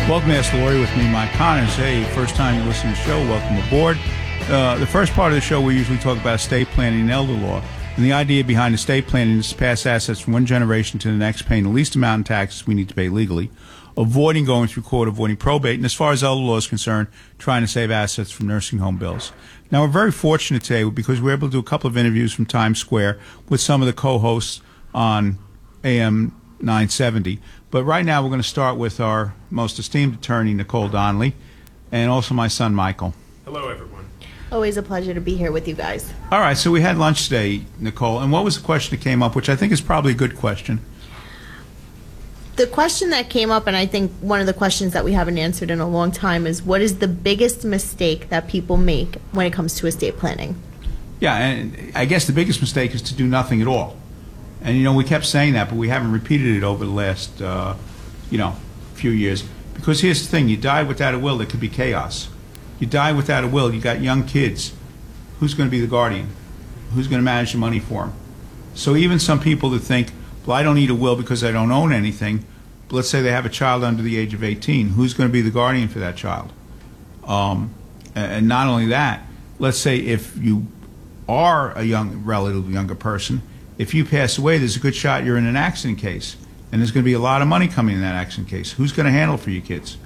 Welcome to Ask Laurie with me, Mike Connors. Hey, first time you listen to the show, welcome aboard. The first part of the show, we usually talk about estate planning and elder law. And the idea behind estate planning is to pass assets from one generation to the next, paying the least amount in taxes we need to pay legally, avoiding going through court, avoiding probate, and as far as elder law is concerned, trying to save assets from nursing home bills. Now, we're very fortunate today because we're able to do a couple of interviews from Times Square with some of the co-hosts on AM 970. But right now, we're going to start with our most esteemed attorney, Nicole Donnelly, and also my son, Michael. Hello, everyone. Always a pleasure to be here with you guys. All right, so we had lunch today, Nicole, and what was the question that came up, which I think is probably a good question? The question that came up, and I think one of the questions that we haven't answered in a long time, is what is the biggest mistake that people make when it comes to estate planning? Yeah, and I guess the biggest mistake is to do nothing at all. And, you know, we kept saying that, but we haven't repeated it over the last, few years. Because here's the thing, you die without a will, there could be chaos. You die without a will, you got young kids. Who's going to be the guardian? Who's going to manage the money for them? So even some people that think, well, I don't need a will because I don't own anything, but let's say they have a child under the age of 18, who's going to be the guardian for that child? And not only that, let's say if you are a relatively younger person, if you pass away, there's a good shot you're in an accident case, and there's going to be a lot of money coming in that accident case. Who's going to handle for your kids?